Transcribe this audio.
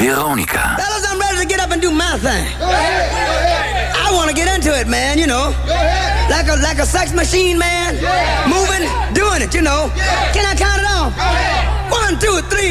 Veronica. Fellas, I'm ready to get up and do my thing. I want to get into it, man, you know. Like a sex machine, man. Moving, doing it, you know. Can I count it off? 1, 2, 3.